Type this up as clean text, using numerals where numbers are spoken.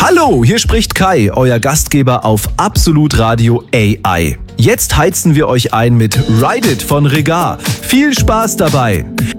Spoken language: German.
Hallo, hier spricht Kai, euer Gastgeber auf Absolut Radio AI. Jetzt heizen wir euch ein mit Ride It von Regar. Viel Spaß dabei!